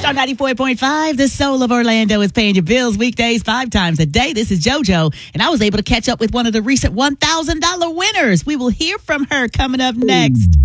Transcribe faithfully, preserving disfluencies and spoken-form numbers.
Star ninety-four point five, the soul of Orlando, is paying your bills weekdays five times a day. This is JoJo, and I was able to catch up with one of the recent one thousand dollars winners. We will hear from her coming up next.